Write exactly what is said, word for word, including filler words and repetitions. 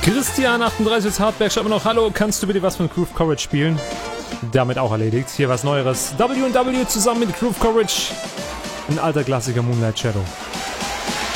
Christian achtunddreißig aus Hartberg schreibt mir noch: Hallo, kannst du bitte was von Groove Courage spielen? Damit auch erledigt. Hier was Neueres. W und W zusammen mit Groove Courage. Ein alter Klassiker, Moonlight Shadow.